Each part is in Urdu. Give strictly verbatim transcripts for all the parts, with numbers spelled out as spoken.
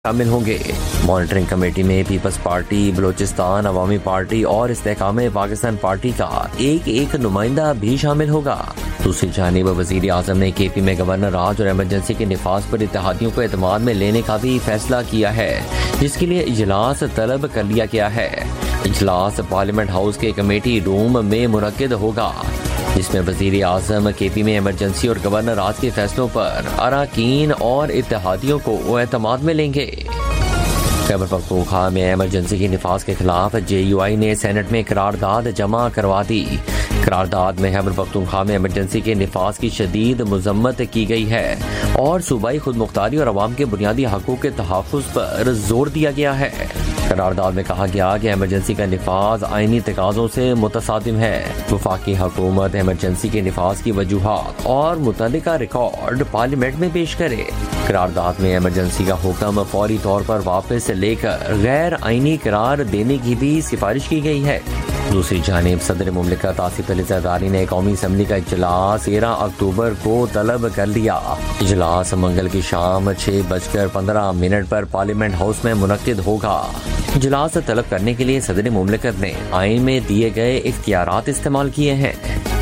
شامل ہوں گے۔ مانیٹرنگ کمیٹی میں پیپلز پارٹی، بلوچستان عوامی پارٹی اور استحکام پاکستان پارٹی کا ایک ایک نمائندہ بھی شامل ہوگا۔ دوسری جانب وزیر اعظم نے کے پی میں گورنر راج اور ایمرجنسی کے نفاذ پر اتحادیوں کو اعتماد میں لینے کا بھی فیصلہ کیا ہے، جس کے لیے اجلاس طلب کر لیا گیا ہے۔ اجلاس پارلیمنٹ ہاؤس کے کمیٹی روم میں منعقد ہوگا، جس میں وزیر اعظم کے پی میں ایمرجنسی اور گورنر راج کے فیصلوں پر اراکین اور اتحادیوں کو اعتماد میں لیں گے۔ خیبر پختونخوا میں ایمرجنسی کے نفاذ کے خلاف جے یو آئی نے سینٹ میں قرارداد جمع کروا دی۔ قرارداد میں خیبر پختونخوا میں ایمرجنسی کے نفاذ کی شدید مذمت کی گئی ہے اور صوبائی خود مختاری اور عوام کے بنیادی حقوق کے تحفظ پر زور دیا گیا ہے۔ قرارداد میں کہا گیا کہ ایمرجنسی کا نفاذ آئینی تقاضوں سے متصادم ہے۔ وفاقی حکومت ایمرجنسی کے نفاذ کی وجوہات اور متعلقہ ریکارڈ پارلیمنٹ میں پیش کرے۔ قرارداد میں ایمرجنسی کا حکم فوری طور پر واپس لے کر غیر آئینی قرار دینے کی بھی سفارش کی گئی ہے۔ دوسری جانب صدر مملکت آصف علی زرداری نے قومی اسمبلی کا اجلاس تیرہ اکتوبر کو طلب کر لیا۔ اجلاس منگل کی شام چھ بج کر پندرہ منٹ پر پارلیمنٹ ہاؤس میں منعقد ہوگا۔ اجلاس طلب کرنے کے لیے صدر مملکت نے آئین میں دیے گئے اختیارات استعمال کیے ہیں۔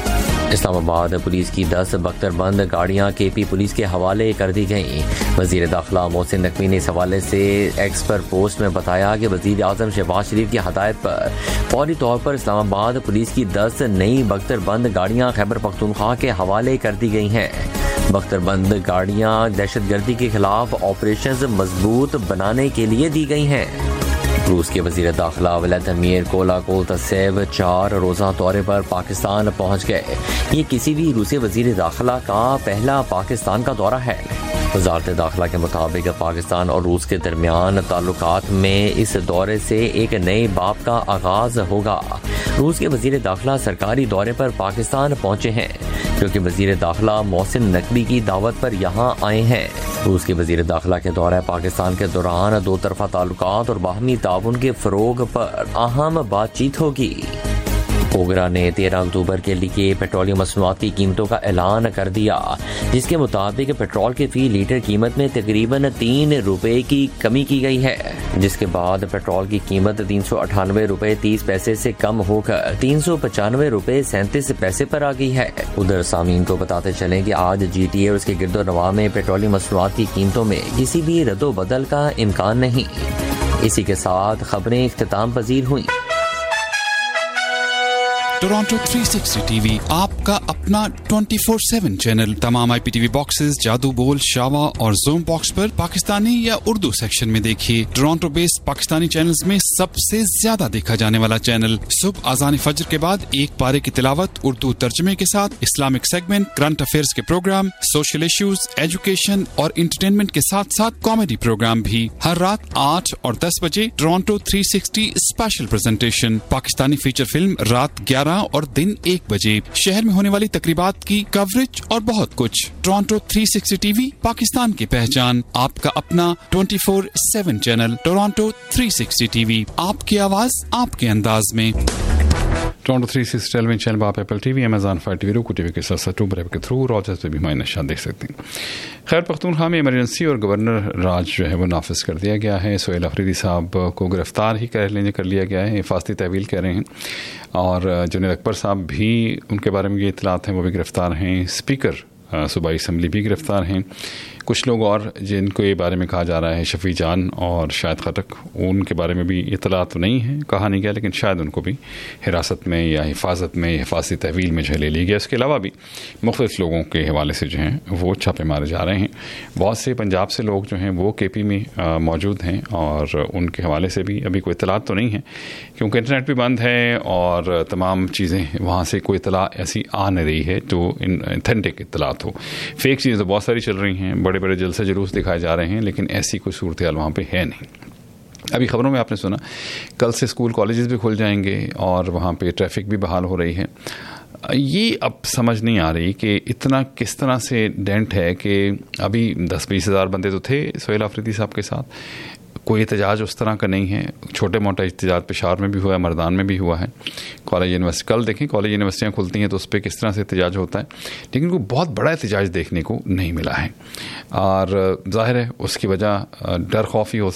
اسلام آباد پولیس کی دس بختر بند گاڑیاں کے پی پولیس کے حوالے کر دی گئیں۔ وزیر داخلہ محسن نقوی نے اس حوالے سے ایکس پر پوسٹ میں بتایا کہ وزیر اعظم شہباز شریف کی ہدایت پر فوری طور پر اسلام آباد پولیس کی دس نئی بختر بند گاڑیاں خیبر پختونخوا کے حوالے کر دی گئی ہیں۔ بختر بند گاڑیاں دہشت گردی کے خلاف آپریشنز مضبوط بنانے کے لیے دی گئی ہیں۔ روس کے وزیر داخلہ ولادیمیر کولوکوتسیو چار روزہ دورے پر پاکستان پہنچ گئے۔ یہ کسی بھی روسی وزیر داخلہ کا پہلا پاکستان کا دورہ ہے۔ وزارت داخلہ کے مطابق پاکستان اور روس کے درمیان تعلقات میں اس دورے سے ایک نئے باب کا آغاز ہوگا۔ روس کے وزیر داخلہ سرکاری دورے پر پاکستان پہنچے ہیں، کیونکہ وزیر داخلہ محسن نقوی کی دعوت پر یہاں آئے ہیں۔ روس کے وزیر داخلہ کے دورہ پاکستان کے دوران دو طرفہ تعلقات اور باہمی تعاون کے فروغ پر اہم بات چیت ہوگی۔ اوگرا نے تیرہ اکتوبر کے لیے پیٹرولیم مصنوعات کی قیمتوں کا اعلان کر دیا، جس کے مطابق پیٹرول کے فی لیٹر قیمت میں تقریباً تین روپے کی کمی کی گئی ہے، جس کے بعد پیٹرول کی قیمت تین سو اٹھانوے روپے تیس پیسے سے کم ہو کر تین سو پچانوے روپے سینتیس پیسے پر آ گئی ہے۔ ادھر سامعین کو بتاتے چلیں کہ آج جی ٹی اے اور اس کے گرد و نواح میں پیٹرولیم مصنوعات کی قیمتوں میں کسی بھی رد و بدل کا امکان نہیں۔ اسی کے ساتھ خبریں اختتام پذیر ہوئیں۔ Toronto three sixty T V آپ کا اپنا ٹوئنٹی فور سیون چینل۔ تمام آئی پی ٹی وی باکسز، جادو بول، شاوا اور زوم باکس پر پاکستانی یا اردو سیکشن میں دیکھیے۔ ٹورانٹو بیسڈ پاکستانی چینلز میں سب سے زیادہ دیکھا جانے والا چینل۔ صبح اذان فجر کے بعد ایک پارے کی تلاوت اردو ترجمے کے ساتھ، اسلامک سیگمنٹ، کرنٹ افیئرز کے پروگرام، سوشل ایشوز، ایجوکیشن اور انٹرٹینمنٹ کے ساتھ ساتھ کامیڈی پروگرام بھی۔ ہر رات آٹھ اور دس بجے Toronto three sixty special presentation, Pakistani feature film رات گیارہ اور دن ایک بجے، شہر میں ہونے والی تقریبات کی کوریج اور بہت کچھ۔ Toronto three sixty T V, Pakistan کی پہچان، آپ کا اپنا twenty four seven channel. Toronto three sixty T V, آپ کی آواز آپ کے انداز میں۔ ٹورانٹو تھری سکسٹی ٹیلی ویژن چینل آپ apple T V, Amazon fire T V, روکو ٹی وی کے ساتھ ساتھ ٹوب ایپ کے تھرو راجرز پہ بھی ہمارے نشان دیکھ سکتے ہیں۔ خیر پختونخوا میں ایمرجنسی اور گورنر راج جو ہے وہ نافذ کر دیا گیا ہے۔ سہیل افریدی صاحب کو گرفتار ہی کر لینے کر لیا گیا ہے، حفاظتی تحویل کہہ رہے ہیں، اور جنید اکبر صاحب بھی ان کے بارے میں یہ اطلاعات ہیں وہ بھی گرفتار ہیں۔ اسپیکر صوبائی اسمبلی بھی گرفتار ہیں۔ کچھ لوگ اور جن کو یہ بارے میں کہا جا رہا ہے، شفیع جان اور شاہد خٹک، ان کے بارے میں بھی اطلاعات نہیں ہیں، کہا نہیں گیا، لیکن شاید ان کو بھی حراست میں یا حفاظت میں حفاظتی تحویل میں جو ہے لے لی گیا۔ اس کے علاوہ بھی مختلف لوگوں کے حوالے سے جو ہیں وہ چھاپے مارے جا رہے ہیں۔ بہت سے پنجاب سے لوگ جو ہیں وہ کے پی میں موجود ہیں، اور ان کے حوالے سے بھی ابھی کوئی اطلاعات تو نہیں ہے، کیونکہ انٹرنیٹ بھی بند ہے اور تمام چیزیں وہاں سے کوئی اطلاع ایسی آ نہیں رہی ہے جو اتھینٹک اطلاعات ہو۔ فیک چیزیں تو بہت ساری چل رہی ہیں، بڑے بڑے جلسے جلوس دکھائے جا رہے ہیں، لیکن ایسی کوئی صورتحال وہاں پہ ہے نہیں۔ ابھی خبروں میں آپ نے سنا کل سے اسکول کالجز بھی کھل جائیں گے اور وہاں پہ ٹریفک بھی بحال ہو رہی ہے۔ یہ اب سمجھ نہیں آ رہی کہ اتنا کس طرح سے ڈینٹ ہے کہ ابھی دس بیس ہزار بندے تو تھے سہیل آفریدی صاحب کے ساتھ، کوئی احتجاج اس طرح کا نہیں ہے۔ چھوٹے موٹا احتجاج پشاور میں بھی ہوا ہے، مردان میں بھی ہوا ہے، کالج یونیورسٹی کل دیکھیں کالج یونیورسٹیاں کھلتی ہیں تو اس پہ کس طرح سے احتجاج ہوتا ہے، لیکن کوئی بہت بڑا احتجاج دیکھنے کو نہیں ملا ہے، اور ظاہر ہے اس کی وجہ ڈر خوف ہی ہو